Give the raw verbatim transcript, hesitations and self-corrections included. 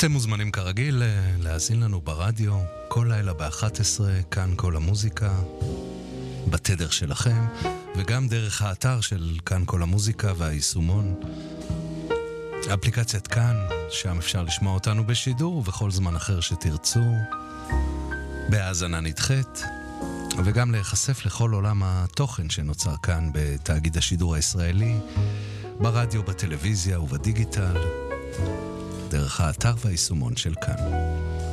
אתם מוזמנים כרגיל להאזין לנו ברדיו כל לילה ב-אחת עשרה, כאן כל המוזיקה, בתדר שלכם, וגם דרך האתר של כאן כל המוזיקה והיישומון. אפליקציית כאן, שם אפשר לשמוע אותנו בשידור ובכל זמן אחר שתרצו, בהאזנה נדחית, וגם להיחשף לכל עולם התוכן שנוצר כאן בתאגיד השידור הישראלי, ברדיו, בטלוויזיה ובדיגיטל, דרך האתר והיישומון של כאן.